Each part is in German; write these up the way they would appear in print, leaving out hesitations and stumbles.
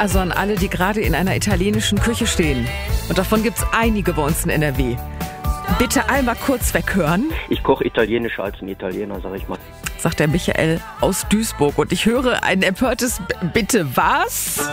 Also an alle, die gerade in einer italienischen Küche stehen. Und davon gibt's einige bei uns in NRW. Bitte einmal kurz weghören. Ich koche italienischer als ein Italiener, sag ich mal. Sagt der Michael aus Duisburg. Und ich höre ein empörtes Bitte was?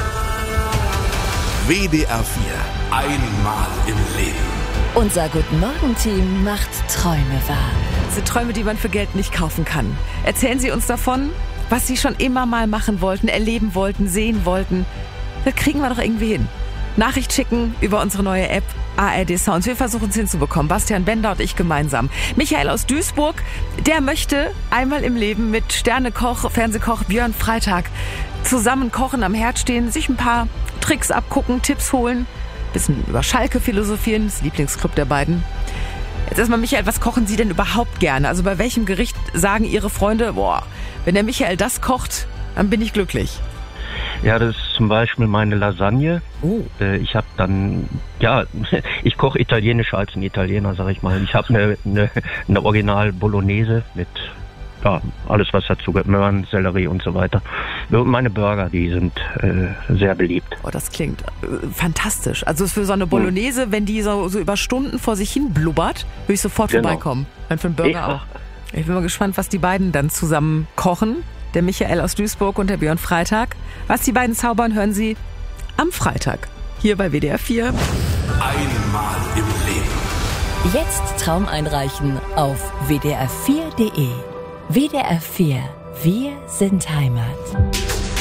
WDR 4. Einmal im Leben. Unser Guten Morgen-Team macht Träume wahr. Diese Träume, die man für Geld nicht kaufen kann. Erzählen Sie uns davon, was Sie schon immer mal machen wollten, erleben wollten, sehen wollten. Das kriegen wir doch irgendwie hin. Nachricht schicken über unsere neue App ARD Sounds. Wir versuchen es hinzubekommen. Bastian Bender und ich gemeinsam. Michael aus Duisburg, der möchte einmal im Leben mit Sternekoch, Fernsehkoch Björn Freitag zusammen kochen, am Herd stehen, sich ein paar Tricks abgucken, Tipps holen, bisschen über Schalke philosophieren, das Lieblingsclub der beiden. Jetzt erstmal, Michael, was kochen Sie denn überhaupt gerne? Also bei welchem Gericht sagen Ihre Freunde, boah, wenn der Michael das kocht, dann bin ich glücklich? Ja, das ist zum Beispiel meine Lasagne. Oh. Ich habe dann, ich koche italienischer als ein Italiener, sag ich mal. Ich habe eine Original Bolognese mit alles, was dazu gehört, Möhren, Sellerie und so weiter. Und meine Burger, die sind sehr beliebt. Oh, das klingt fantastisch. Also für so eine Bolognese, wenn die so über Stunden vor sich hin blubbert, würde ich sofort vorbeikommen. Und für einen Burger auch. Ich bin mal gespannt, was die beiden dann zusammen kochen. Der Michael aus Duisburg und der Björn Freitag. Was die beiden zaubern, hören Sie am Freitag. Hier bei WDR 4. Einmal im Leben. Jetzt Traum einreichen auf wdr4.de. WDR 4. Wir sind Heimat.